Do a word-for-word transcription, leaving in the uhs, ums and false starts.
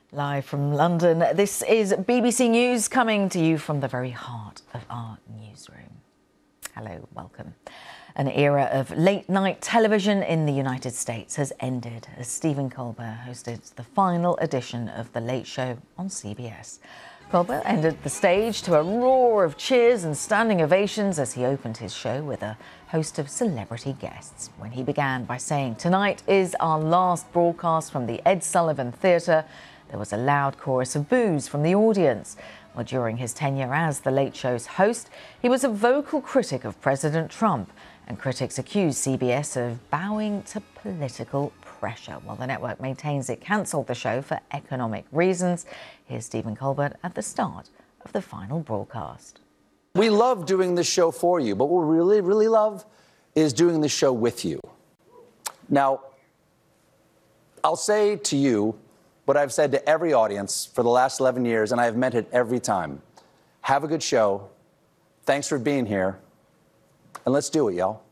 Live from London, this is B B C News coming to you from the very heart of our newsroom. Hello, welcome. An era of late-night television in the United States has ended as Stephen Colbert hosted the final edition of The Late Show on C B S. Colbert entered the stage to a roar of cheers and standing ovations as he opened his show with a host of celebrity guests, when he began by saying, "Tonight is our last broadcast from the Ed Sullivan Theatre." There was a loud chorus of boos from the audience. Well, during his tenure as The Late Show's host, he was a vocal critic of President Trump, and critics accused C B S of bowing to political pressure. While the network maintains it cancelled the show for economic reasons, here's Stephen Colbert at the start of the final broadcast. We love doing this show for you, but what we really, really love is doing this show with you. Now, I'll say to you what I've said to every audience for the last eleven years, and I have meant it every time. Have a good show. Thanks for being here. And let's do it, y'all.